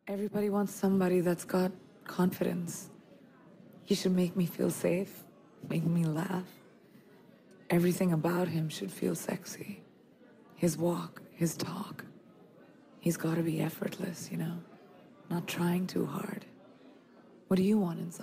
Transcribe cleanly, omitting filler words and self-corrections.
Everybody wants somebody that's got confidence. He should make me feel safe, make me laugh. Everything about him should feel sexy. His walk, his talk. He's got to be effortless, not trying too hard. What do you want in